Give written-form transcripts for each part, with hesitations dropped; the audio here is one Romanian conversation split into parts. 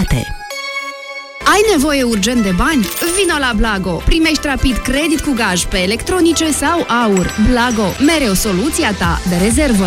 Publicitate. Ai nevoie urgent de bani? Vino la Blago! Primești rapid credit cu gaj pe electronice sau aur. Blago, mereu soluția ta de rezervă.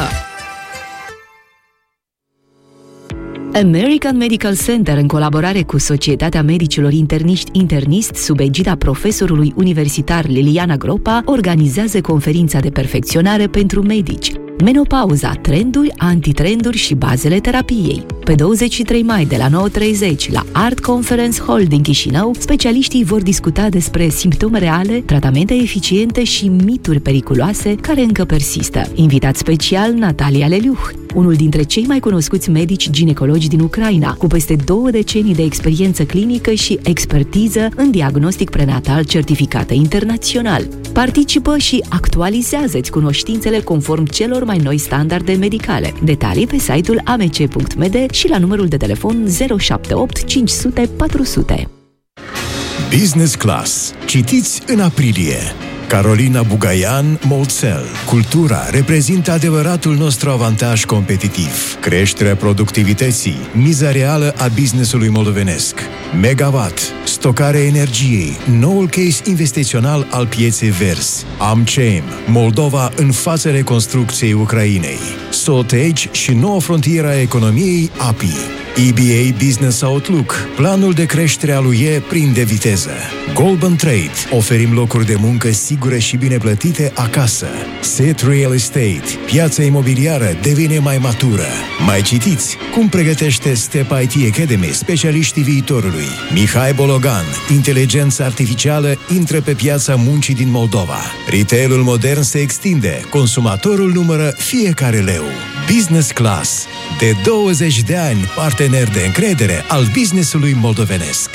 American Medical Center, în colaborare cu Societatea Medicilor Interniști Internist, sub egida profesorului universitar Liliana Gropa, organizează conferința de perfecționare pentru medici. Menopauza, trenduri, antitrenduri și bazele terapiei. Pe 23 mai de la 9:30 la Art Conference Hall din Chișinău, specialiștii vor discuta despre simptome reale, tratamente eficiente și mituri periculoase care încă persistă. Invitat special Natalia Leliuh, unul dintre cei mai cunoscuți medici ginecologi din Ucraina, cu peste 2 decenii de experiență clinică și expertiză în diagnostic prenatal certificată internațional. Participă și actualizează-ți cunoștințele conform celor mai noi standarde medicale. Detalii pe site-ul amc.md și la numărul de telefon 078 500 400. Business Class. Citiți în aprilie. Carolina Bugaian, Moldsel. Cultura reprezintă adevăratul nostru avantaj competitiv. Creșterea productivității, miza reală a businessului moldovenesc. Megawatt, stocarea energiei, noul case investițional al pieței verzi. AmChain, Moldova în fața reconstrucției Ucrainei. Soltege și noua frontieră a economiei API. EBA Business Outlook, planul de creștere al UE prinde viteză. Golden Trade, oferim locuri de muncă sigure și bine plătite acasă. Set Real Estate, piața imobiliară devine mai matură. Mai citiți cum pregătește Step IT Academy specialiștii viitorului. Mihai Bologan, inteligența artificială intră pe piața muncii din Moldova. Retailul modern se extinde, consumatorul numără fiecare leu. Business Class, de 20 de ani partener de încredere al businessului moldovenesc.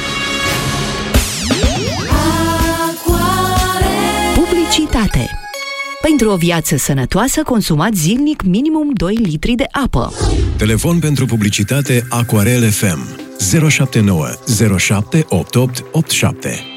Publicitate. Pentru o viață sănătoasă, consumați zilnic minimum 2 litri de apă. Telefon pentru publicitate Aquarel FM 079 07 88 87.